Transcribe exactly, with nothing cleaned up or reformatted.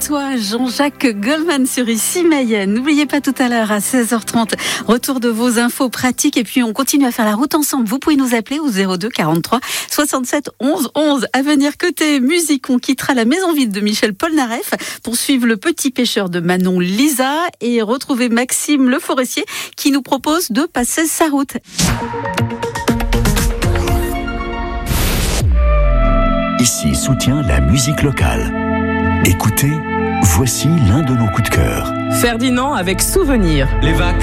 toi, Jean-Jacques Goldman sur Ici Mayenne. N'oubliez pas tout à l'heure à seize heures trente, retour de vos infos pratiques et puis on continue à faire la route ensemble. Vous pouvez nous appeler au zéro deux quarante-trois soixante-sept onze onze. À venir côté musique, on quittera la maison vide de Michel Polnareff pour suivre Le Petit Pêcheur de Manon Lisa et retrouver Maxime Le Forestier qui nous propose de passer sa route. Ici soutient la musique locale. Écoutez, voici l'un de nos coups de cœur. Ferdinand avec Souvenir. Les vagues